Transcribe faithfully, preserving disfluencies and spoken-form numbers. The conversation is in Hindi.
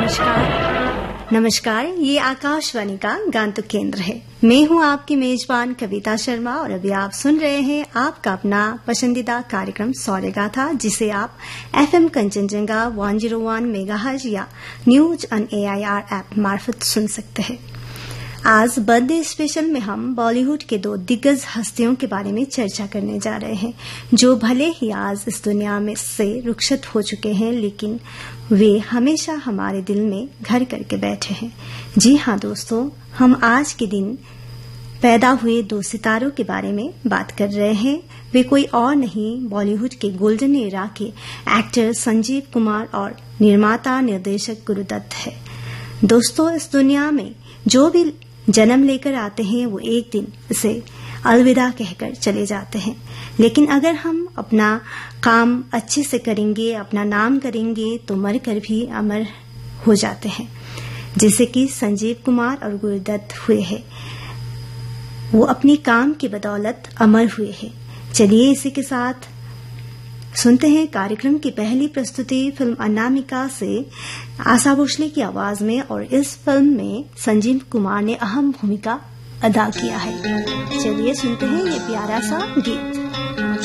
नमस्कार नमस्कार ये आकाशवाणी का गांतु केंद्र है। मैं हूं आपकी मेजबान कविता शर्मा और अभी आप सुन रहे हैं आपका अपना पसंदीदा कार्यक्रम सौरेगाथा, जिसे आप एफएम कंचनजंगा एक सौ एक मेगाहर्ट्ज या न्यूज ऑन एआईआर ऐप मार्फत सुन सकते हैं। आज बर्थडे स्पेशल में हम बॉलीवुड के दो दिग्गज हस्तियों के बारे में चर्चा करने जा रहे हैं, जो भले ही आज इस दुनिया में से रुखसत हो चुके हैं, लेकिन वे हमेशा हमारे दिल में घर करके बैठे हैं। जी हाँ दोस्तों, हम आज के दिन पैदा हुए दो सितारों के बारे में बात कर रहे हैं। वे कोई और नहीं, बॉलीवुड के गोल्डन एरा के एक्टर संजीव कुमार और निर्माता निर्देशक गुरुदत्त है। दोस्तों, इस दुनिया में जो भी जन्म लेकर आते हैं वो एक दिन इसे अलविदा कहकर चले जाते हैं, लेकिन अगर हम अपना काम अच्छे से करेंगे, अपना नाम करेंगे, तो मरकर भी अमर हो जाते हैं, जैसे कि संजीव कुमार और गुरुदत्त हुए हैं। वो अपनी काम की बदौलत अमर हुए हैं। चलिए इसी के साथ सुनते हैं कार्यक्रम की पहली प्रस्तुति फिल्म अनामिका से आशा भोसले की आवाज में, और इस फिल्म में संजीव कुमार ने अहम भूमिका अदा किया है। चलिए सुनते हैं ये प्यारा सा गीत।